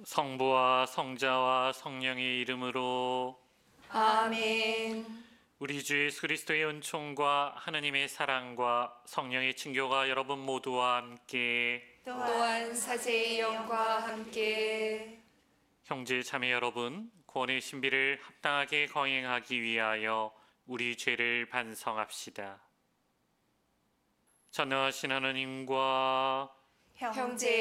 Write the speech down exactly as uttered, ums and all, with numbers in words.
성부와 성자와 성령의 이름으로 아멘. 우리 주 예수 그리스도의 은총과 하느님의 사랑과 성령의 친교가 여러분 모두와 함께 또한 사제의 영과 함께 형제 자매 여러분, 구원의 신비를 합당하게 거행하기 위하여 우리 죄를 반성합시다. 전능하신 하느님과 형제